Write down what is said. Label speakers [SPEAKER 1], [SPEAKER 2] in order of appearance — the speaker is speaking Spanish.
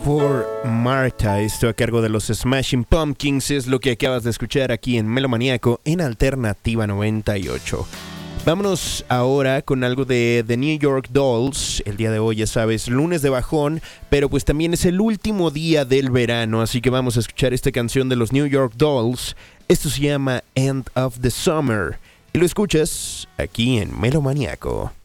[SPEAKER 1] por Marta, esto a cargo de los Smashing Pumpkins, es lo que acabas de escuchar aquí en Melomaniaco en Alternativa 98. Vámonos ahora con algo de The New York Dolls. El día de hoy, ya sabes, lunes de bajón, pero pues también es el último día del verano, así que vamos a escuchar esta canción de los New York Dolls. Esto se llama End of the Summer y lo escuchas aquí en Melomaniaco.